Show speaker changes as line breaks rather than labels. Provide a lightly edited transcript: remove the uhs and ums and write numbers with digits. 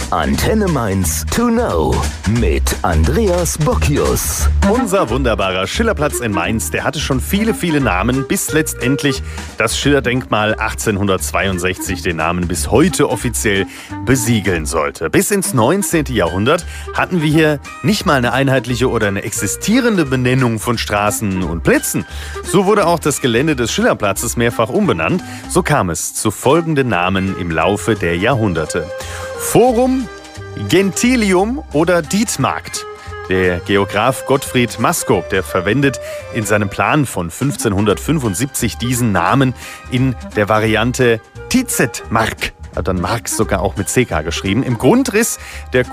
Antenne Mainz to know mit Andreas Bockius.
Unser wunderbarer Schillerplatz in Mainz, der hatte schon viele, viele Namen, bis letztendlich das Schillerdenkmal 1862 den Namen bis heute offiziell besiegeln sollte. Bis ins 19. Jahrhundert hatten wir hier nicht mal eine einheitliche oder eine existierende Benennung von Straßen und Plätzen. So wurde auch das Gelände des Schillerplatzes mehrfach umbenannt. So kam es zu folgenden Namen im Laufe der Jahrhunderte: Forum, Gentilium oder Dietmarkt. Der Geograf Gottfried Maskow, der verwendet in seinem Plan von 1575 diesen Namen in der Variante Tietzetmark. Hat dann Mark sogar auch mit CK geschrieben. Im Grundriss der